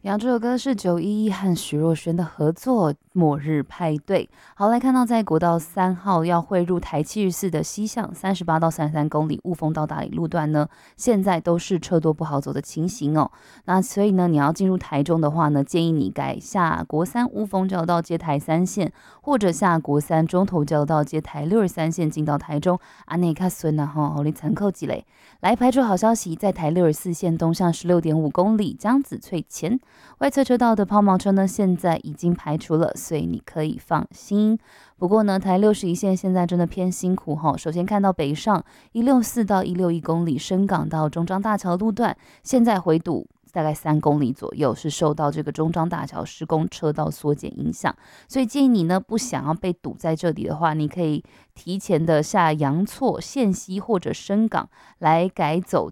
然后这首歌是911和徐若瑄的合作《末日派对》。好，来看到在国道3号要汇入台74的西向38到33公里雾峰到大理路段呢，现在都是车多不好走的情形哦。那所以呢，你要进入台中的话呢，建议你改下国三雾峰交流道接台3线，或者下国三中投交流道接台63线进到台中。阿内卡孙呐哈，好，你参考几类。来排除好消息，在台64线东向16.5公里江子翠前。外侧车道的抛锚车呢，现在已经排除了，所以你可以放心。不过呢，台61线现在真的偏辛苦哈。首先看到北上164到161公里，深港到中彰大桥路段，现在回堵大概3公里左右，是受到这个中彰大桥施工车道缩减影响，所以建议你呢不想要被堵在这里的话，你可以提前的下阳错、线西或者深港来改走